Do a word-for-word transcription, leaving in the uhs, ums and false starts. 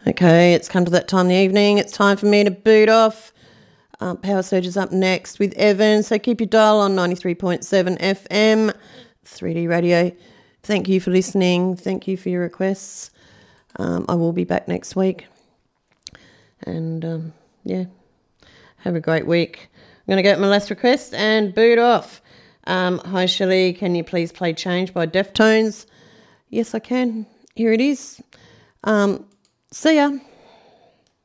Okay, it's come to that time in the evening. It's time for me to boot off. Um, Power Surge is up next with Evan. So keep your dial on ninety-three point seven F M, three D Radio. Thank you for listening. Thank you for your requests. Um, I will be back next week. And, um, yeah, have a great week. I'm going to get my last request and boot off. Um, hi, Shelley. Can you please play Change by Deftones? Yes, I can. Here it is. Um, see ya.